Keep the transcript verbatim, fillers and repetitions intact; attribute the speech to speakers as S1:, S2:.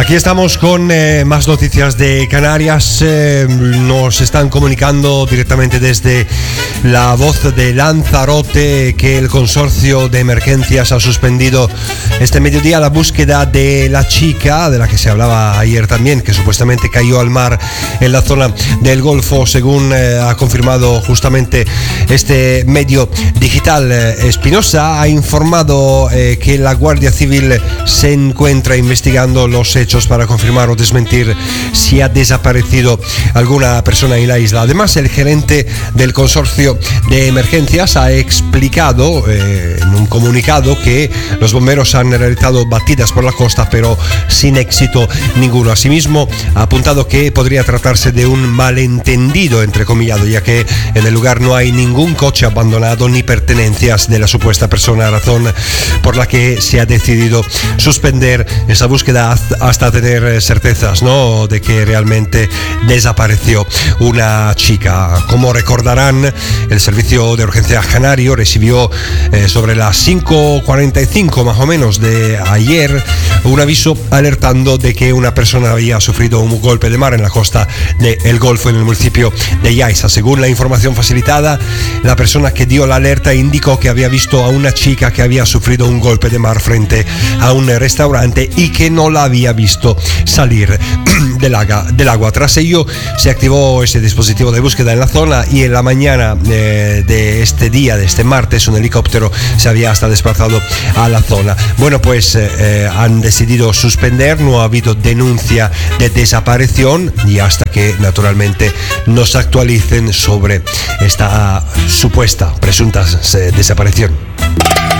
S1: Aquí estamos con eh, más noticias de Canarias. Eh, nos están comunicando directamente desde La Voz de Lanzarote que el consorcio de emergencias ha suspendido este mediodía la búsqueda de la chica de la que se hablaba ayer también, que supuestamente cayó al mar en la zona del Golfo, según eh, ha confirmado justamente este medio digital. Eh, Espinosa ha informado eh, que la Guardia Civil se encuentra investigando los hechos para confirmar o desmentir si ha desaparecido alguna persona en la isla. Además, el gerente del consorcio de emergencias ha explicado eh, en un comunicado que los bomberos han realizado batidas por la costa, pero sin éxito ninguno. Asimismo, ha apuntado que podría tratarse de un malentendido, entrecomillado, ya que en el lugar no hay ningún coche abandonado ni pertenencias de la supuesta persona, razón por la que se ha decidido suspender esa búsqueda hasta tener certezas, ¿no?, de que realmente desapareció una chica. Como recordarán, el servicio de urgencia canario recibió eh, sobre las cinco cuarenta y cinco más o menos de ayer un aviso alertando de que una persona había sufrido un golpe de mar en la costa del Golfo, en el municipio de Yaiza. Según la información facilitada, la persona que dio la alerta indicó que había visto a una chica que había sufrido un golpe de mar frente a un restaurante y que no la había visto salir del agua, del agua. Tras ello se activó ese dispositivo de búsqueda en la zona y en la mañana eh, de este día, de este martes, un helicóptero se había hasta desplazado a la zona. Bueno, pues eh, han decidido suspender, no ha habido denuncia de desaparición y hasta que naturalmente nos actualicen sobre esta supuesta, presunta eh, desaparición.